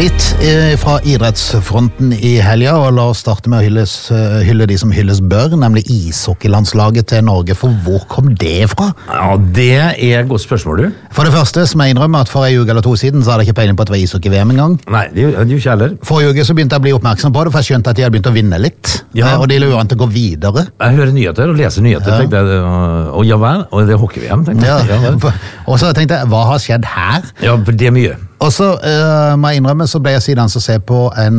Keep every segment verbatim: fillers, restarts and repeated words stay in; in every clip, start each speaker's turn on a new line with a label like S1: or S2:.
S1: Litt fra idrettsfronten i helga, og la oss starte med å hylles, hylle de som hylles bør, nemlig ishockeylandslaget til Norge. For hvor kom det fra?
S2: Ja, det er et godt spørsmål, du.
S1: For det første, som jeg innrømmer at for en uke eller to siden, så hadde jeg ikke peiling på at det var ishockey-V M en gang.
S2: Nei, det er jo ikke heller.
S1: Forrige uke så begynte jeg å bli oppmerksom på det, for jeg skjønte at de hadde begynt å vinne litt.
S2: Ja.
S1: Og de lurer an til å gå videre.
S2: Jeg hører nyheter og leser nyheter,
S1: Ja.
S2: tenkte jeg, og ja vel, og det er hockey-V M, tenkte jeg.
S1: Ja.
S2: Ja, vel.
S1: Og så tenkte jeg, hva har skjedd her?
S2: Ja, for det er mye.
S1: Og så uh, må jeg innrømme, så ble jeg siden så se på en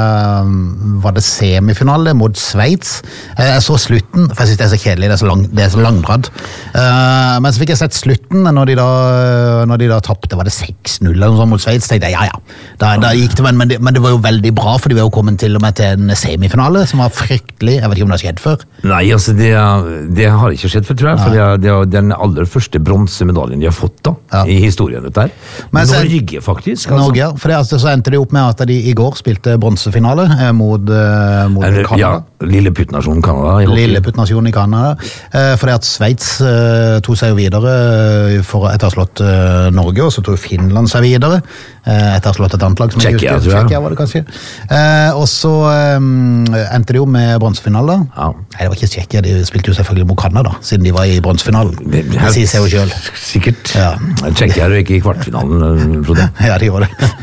S1: uh, var det semifinale mot Sveits. Uh, jeg så slutten, for jeg synes det er så kjedelig, det er så, lang, det er så langdradd. Uh, men så fikk jeg sett slutten når de da, når de da tappte, var det seks null eller noe sånt mot Sveits, tenkte jeg, ja ja, da, da gikk det, men, men, det, men det var jo veldig bra, for de var jo kommet til og med til en semifinale, som var fryktelig, jeg vet ikke om det har skjedd før.
S2: Nei, altså, det, det har ikke skjedd før, tror jeg, for det er, det er den aller første bronsemedaljen de har fått da,
S1: Ja.
S2: i historien dette her.
S1: Men så-
S2: Norge, faktisk. Altså.
S1: Norge, ja. For det, altså, så endte det opp med at de i går spilte bronsefinale eh, mot, eh, mot
S2: Eller,
S1: Canada.
S2: ja, Lilleputtnasjonen Canada. i hockey.
S1: Lilleputtnasjonen i Canada. Eh, fordi at Sveits eh, tog seg jo videre eh, for etter å ha slått eh, Norge, og så tog Finland seg videre eh, etter å ha slått et annet lag som jeg
S2: Tsjekkia,
S1: husker.
S2: tror jeg.
S1: Tsjekkia var det kanskje. Eh, og så eh, endte det jo med bronsefinale.
S2: Ja.
S1: Nei, det var ikke Tsjekkia, de spilte jo selvfølgelig mot Canada, siden de var i bronsefinalen.
S2: Det-
S1: Det sier seg jo selv.
S2: Sikkert.
S1: Ja.
S2: Tsjekkia er jo ikke i kvartfinalen, Frode.
S1: Ja, de gjorde det.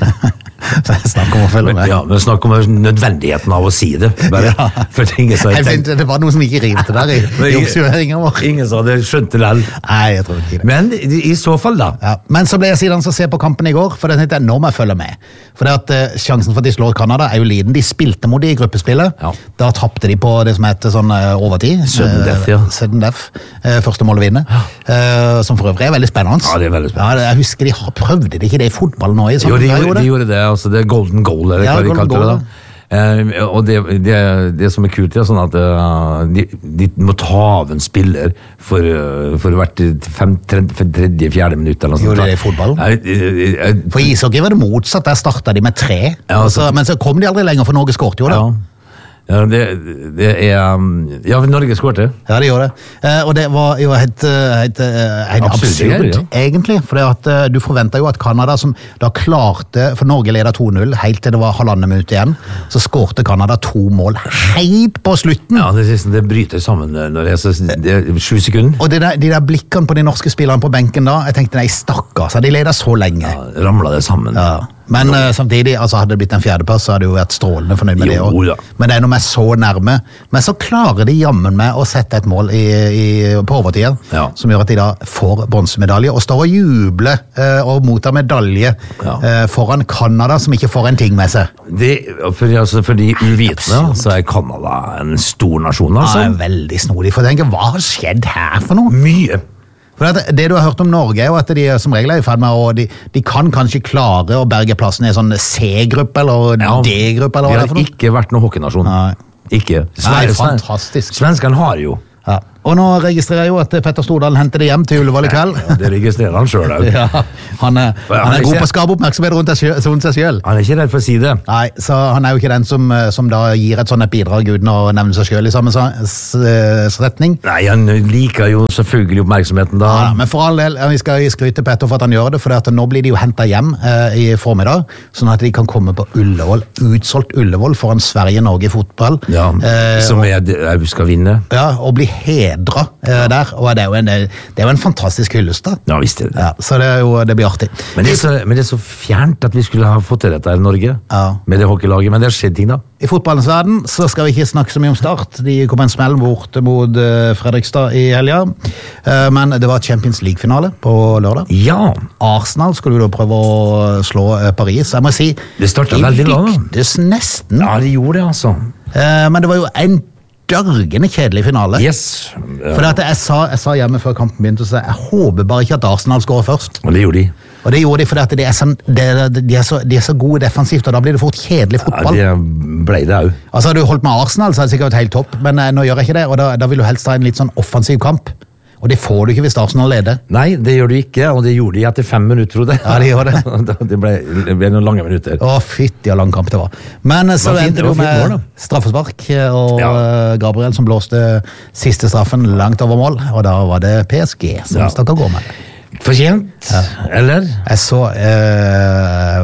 S1: Snakk om å følge med.
S2: Ja, men snakk om nødvendigheten av å si det. Bare,
S1: Ja.
S2: for det er ingen som har
S1: Jeg
S2: tenkt-
S1: tenkte, det var noe som ikke rimte der i, i oppsummeringen vår.
S2: Ingen som hadde skjønt det lell.
S1: Nei, jeg tror ikke det.
S2: Men i, i så fall, da.
S1: Ja, men så ble jeg siden så se på kampen i går, for det tenkte jeg, nå må jeg følge med. For det at eh, sjansen for at de slår Canada er jo liten. De spilte mot de i gruppespillet.
S2: Ja.
S1: Da tappte de på det som heter sånn eh, overtid.
S2: Sudden death, ja.
S1: Eh, Sudden death. Eh, første mål å vinne. Eh, som for øvrig er veldig spennende.
S2: Ja, det er veldig spennende.
S1: Ja, jeg husker de har, prøvde de ikke det i fotball nå i
S2: Jo,
S1: sånn
S2: de, gjorde,
S1: periode?
S2: de gjorde det. Altså, det er golden goal, eller
S1: Ja,
S2: hva de
S1: golden
S2: kalte det
S1: goal,
S2: da. Eh, og det, det, det som er kult, er sånn at eh, de, de må ta av en spiller for, eh, for hvert fem, tredje, tredje, fjerde minutt. Eller noe
S1: Gjorde
S2: sånt.
S1: de det i fotball?
S2: Nei, eh, eh,
S1: For ishockey var det motsatt, der startet de med tre.
S2: Ja,
S1: Og så- men så kom de aldri lenger, for Norge skårte jo da.
S2: ja. Ja, det, det er um, Ja, Norge skårte.
S1: Ja, det gjorde det. Eh, og det var jo helt, eh, helt, eh, helt
S2: Absurd,
S1: absurd,
S2: ja.
S1: egentlig. For det at, eh, du forventer jo at Canada, som da klarte, for Norge leder to null, helt til det var halvandet minutt igjen, så skårte Canada to mål helt på slutten.
S2: Ja, det, siste, det bryter sammen når det er, så, det er sju sekunder.
S1: Og de der, de der blikkene på de norske spillerne på benken da, jeg tenkte, nei, stakkars, de leder så lenge.
S2: Ja, ramla det sammen.
S1: Ja. Men uh, samtidig, altså hadde det blitt en fjerdeplass, så hadde jeg jo vært strålende fornøyd med
S2: Jo,
S1: det også.
S2: da.
S1: Men det er noe med så nærme. Men så klarer de jammen med å sette et mål i, i, på overtiden,
S2: Ja.
S1: som gjør at de da får bronsemedalje, og står og jubler uh, og mottar medalje
S2: Ja.
S1: uh, foran Canada, som ikke får en ting med seg.
S2: Det, for, altså, for de uvitende, så er Canada en stor nasjon,
S1: Det
S2: altså.
S1: er veldig snodig, for jeg tenker, hva har skjedd her for noe?
S2: Mye.
S1: For det, det du har hørt om Norge er jo at de som regel er i ferd med, og de, de kan kanskje klare å berge plassen i en sånn C-gruppe eller
S2: Ja,
S1: D-gruppe, eller hva
S2: Vi
S1: det
S2: har
S1: er for noe.
S2: ikke vært noen hockeynasjon.
S1: Nei.
S2: Ikke.
S1: Nei,
S2: Sven-
S1: fantastisk.
S2: Svenskene har jo.
S1: Ja. Og nå registrerer jeg jo at Petter Stordalen henter det hjem til Ullevål i kveld.
S2: Ja, det registrerer han sjøl òg.
S1: Ja, han er,
S2: For han
S1: han
S2: er
S1: er god
S2: ikke-
S1: på å skape oppmerksomhet rundt seg sjø- rundt seg sjøl.
S2: Han er ikke redd for å si det.
S1: Nei, så han er jo ikke den som, som da gir et sånt et bidrag uten å nevne seg sjøl i samme sa- s- s- retning.
S2: Nei, han liker jo selvfølgelig oppmerksomheten da.
S1: Ja, men for all del, ja, vi skal skryte Petter for at han gjør det, for at nå blir de jo hentet hjem eh, i formiddag, sånn at de kan komme på Ullevål, utsolgt Ullevål foran Sverige-Norge i fotball.
S2: Ja,
S1: Eh,
S2: som er, er, skal vinne.
S1: ja, og bli hedret eh, der, og det er jo en, det er jo en fantastisk hyllest da.
S2: Ja, visst er det.
S1: Ja, så det, er jo, det blir artig.
S2: Men, det er så, men det er så fjernt at vi skulle ha fått til dette her i Norge,
S1: Ja.
S2: med det hockeylaget. Men det har skjedd ting, da.
S1: I fotballens verden så skal vi ikke snakke så mye om Start. De kom en smell bort mot uh, Fredrikstad i helga. Uh, men det var Champions League-finale på lørdag.
S2: Ja,
S1: Arsenal skulle jo da prøve å slå uh, Paris. Jeg må si,
S2: Det startet
S1: de
S2: veldig bra, da.
S1: lyktes nesten.
S2: ja de gjorde det, altså.
S1: Uh, men det var jo en dørgende kjedelig finale.
S2: Yes. Ja.
S1: For at jeg, sa, jeg sa hjemme før kampen begynte, så jeg håper bare ikke at Arsenal skårer først.
S2: Og det gjorde de.
S1: Og det gjorde de fordi at de er, sånn, de, de, er så, de er så gode defensivt, og da blir det fort kjedelig
S2: Ja,
S1: fotball.
S2: det ble det òg.
S1: Altså, hadde du holdt med Arsenal, så hadde det sikkert vært helt topp, men eh, nå gjør jeg ikke det, og da, da vil du helst ha en litt sånn offensiv kamp. Og det får du ikke hvis Arsenal leder.
S2: Nei, det gjør du ikke, og det gjorde de etter fem minutter, Frode.
S1: Ja, de gjorde det.
S2: det, ble, det ble noen lange minutter.
S1: Å, fytti og lang kamp det var. Men eh, så
S2: Det var fint,
S1: endte det jo
S2: det var fint mål,
S1: med
S2: da.
S1: straffespark, eh, og
S2: Ja.
S1: eh, Gabriel som blåste siste straffen langt over mål, og da var det P S G som
S2: Ja.
S1: stakk av gå med det.
S2: Fortjent, eller?
S1: Jeg så eh,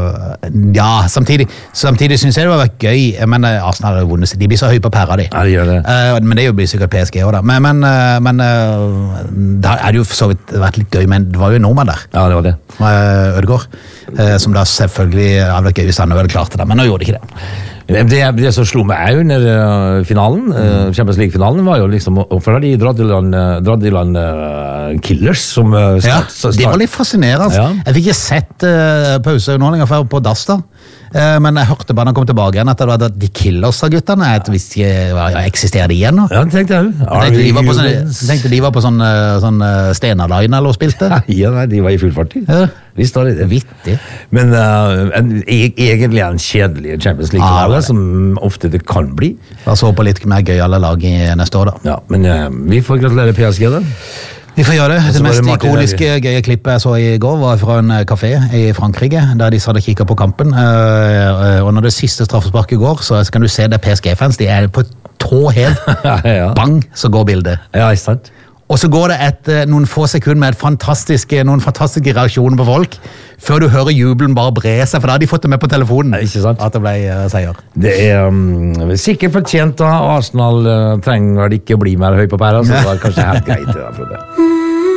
S1: Ja, samtidig, samtidig synes jeg det var vært gøy, men Arsenal har jo vunnet, de blir så høy på pæra de.
S2: Ja, de gjør det.
S1: Uh, men det blir sikkert P S G også da. Men, men, uh, men uh, da er det jo for så vidt vært litt gøy, men det var jo en nordmann der.
S2: Ja, det var det.
S1: Uh, Ødegaard, uh, som da selvfølgelig hadde vært gøy hvis han hadde klart det, men nå gjorde de ikke det.
S2: Det, det som slo meg under uh, finalen, uh, Champions League-finalen, var jo liksom, hvorfor har de dratt i land, uh, dratt i land uh, Killers som uh, start,
S1: ja,
S2: start.
S1: Det var litt fascinerende.
S2: Ja.
S1: Jeg fikk ikke sett uh, pauseunderholdninger før på dass da, uh, men jeg hørte bare når jeg kom tilbake igjen at det var de Killers-guttene, jeg vet ikke, ja, eksisterer de igjen nå?
S2: Ja, det tenkte jeg jo.
S1: Jeg tenkte de var på sånn, tenkte de var på sånn, sånn uh, Stena-line eller spilte.
S2: Ja, nei, de var i full fart.
S1: Ja.
S2: Visst var det det.
S1: Vittig.
S2: Men uh, en, e egentlig en kjedelig Champions League-finale,
S1: ah,
S2: som ofte det kan bli.
S1: La oss håpe litt mer gøy alle lag i neste år da.
S2: Ja, men uh, vi får gratulere P S G da.
S1: Vi får gjøre det. Det mest
S2: Martin
S1: ikoniske gøye klippet jeg så i går var fra en kafé i Frankrike, der de hadde kikket på kampen. Uh, og når det siste straffesparket går, så kan du se det P S G-fans, de er på tå helt.
S2: ja, ja.
S1: Bang, så går bildet.
S2: Ja, ikke sant?
S1: Og så går det et, noen få sekunder med et fantastiske, noen fantastiske reaksjoner på folk, før du hører jubelen bare bre seg, for da har de fått det med på telefonen.
S2: Ikke sant?
S1: At det ble uh, seier.
S2: Det er um, sikkert fortjent da. Arsenal uh, trenger vel ikke bli mer høy på pæra, så det var kanskje helt greit det da, Frode.